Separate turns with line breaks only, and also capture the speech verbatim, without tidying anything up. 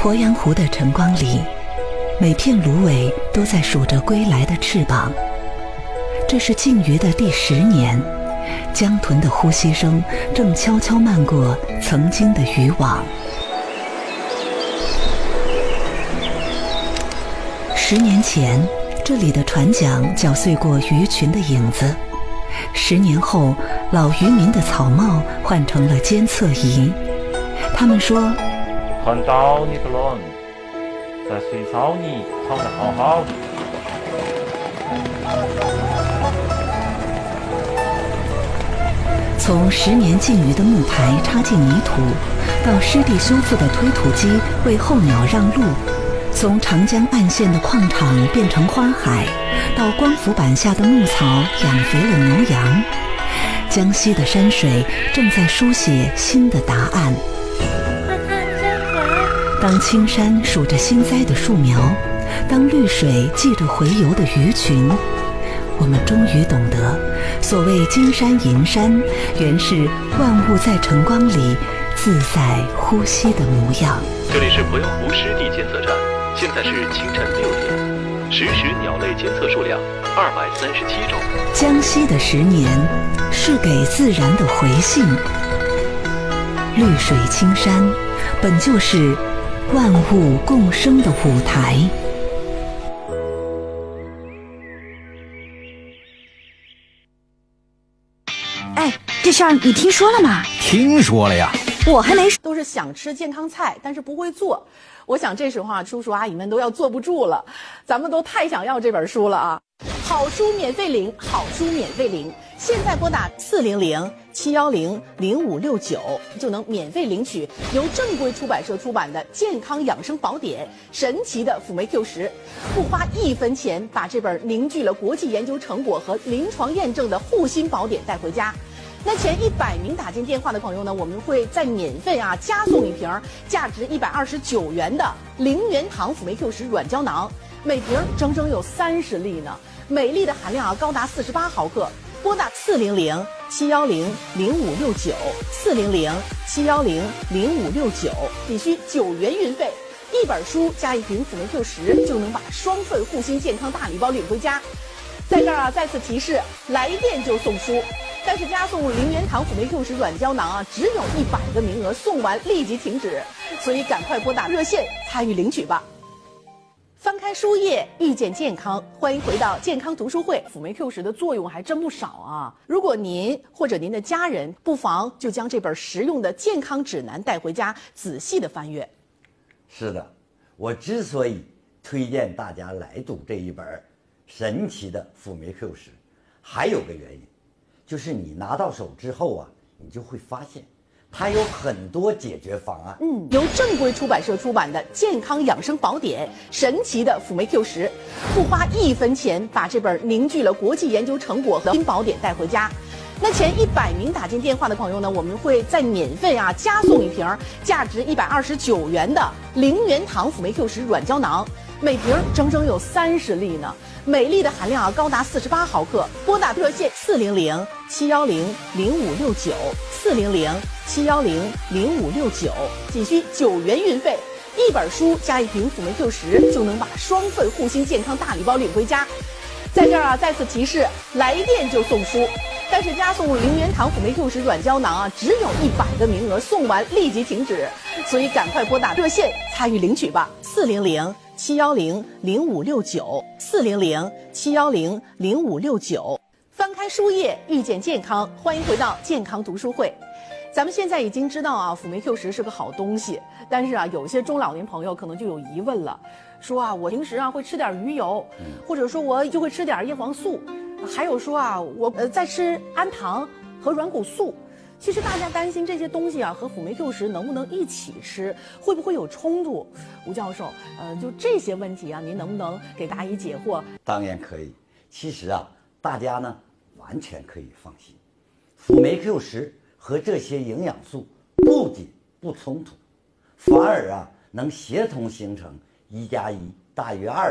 鄱阳湖的晨光里，每片芦苇都在数着归来的翅膀。这是禁渔的第十年，江豚的呼吸声正悄悄漫过曾经的渔网。十年前，这里的船桨搅碎过鱼群的影子。十年后，老渔民的草帽换成了监测仪。他们说，
看到你的人在水槽里躺得好好的。
从十年禁渔的木排插进泥土，到湿地修复的推土机为候鸟让路，从长江岸线的矿场变成花海，到光伏板下的牧草养肥了牛羊，江西的山水正在书写新的答案。
快看山河！
当青山数着新栽的树苗，当绿水记着洄游的鱼群，我们终于懂得，所谓金山银山，原是万物在晨光里自在呼吸的模样。
这里是鄱阳湖湿地监测站，现在是清晨六点，实时鸟类监测数量二百三十七种。
江西的十年，是给自然的回信。绿水青山，本就是万物共生的舞台。
哎，这事儿你听说了吗？
听说了呀。
我还没说。
都是想吃健康菜，但是不会做。我想这时候啊，叔叔阿姨们都要坐不住了，咱们都太想要这本书了啊！好书免费领，好书免费领，现在拨打四零零七幺零零五六九就能免费领取由正规出版社出版的健康养生宝典《神奇的辅酶 Q 十》，不花一分钱把这本凝聚了国际研究成果和临床验证的护心宝典带回家。那前一百名打进电话的朋友呢，我们会再免费啊加送一瓶价值一百二十九元的零元堂辅酶 Q 十软胶囊，每瓶整整有三十粒呢，每粒的含量啊高达四十八毫克。拨打四零零七幺零零五六九四零零七幺零零五六九，只需九元运费，一本书加一瓶辅酶 Q 十就能把双份护心健康大礼包领回家。在这儿啊，再次提示，来电就送书。但是加送零元堂辅酶 Q 十软胶囊啊，只有一百个名额，送完立即停止，所以赶快拨打热线参与领取吧。翻开书页，遇见健康，欢迎回到健康读书会。辅酶 Q 十的作用还真不少啊！如果您或者您的家人，不妨就将这本实用的健康指南带回家，仔细的翻阅。
是的，我之所以推荐大家来读这一本神奇的辅酶 Q 十，还有个原因。就是你拿到手之后啊，你就会发现，它有很多解决方案。
嗯，由正规出版社出版的健康养生宝典《神奇的辅酶 Q 十》，不花一分钱把这本凝聚了国际研究成果和新宝典带回家。那前一百名打进电话的朋友呢，我们会再免费啊加送一瓶价值一百二十九元的零元堂辅酶 Q 十软胶囊，每瓶整整有三十粒呢。每粒的含量啊高达四十八毫克，拨打热线四零零七幺零零五六九四零零七幺零零五六九，仅需九元运费，一本书加一瓶辅酶 Q 十就能把双份护心健康大礼包领回家。在这儿啊，再次提示，来电就送书，但是加送零元堂辅酶 Q 十软胶囊啊，只有一百个名额，送完立即停止，所以赶快拨打热线参与领取吧。四零零七幺零零五六九四零零七幺零零五六九，翻开书页，遇见健康，欢迎回到健康读书会。咱们现在已经知道啊，辅酶 Q 十是个好东西，但是啊，有些中老年朋友可能就有疑问了，说啊，我平时啊会吃点鱼油，或者说我就会吃点叶黄素，还有说啊，我呃在吃氨糖和软骨素。其实大家担心这些东西啊和辅酶 Q 十能不能一起吃，会不会有冲突？吴教授，呃，就这些问题啊，您能不能给答疑解惑？
当然可以。其实啊，大家呢完全可以放心，辅酶 Q 十和这些营养素不仅不冲突，反而啊能协同形成一加一大于二。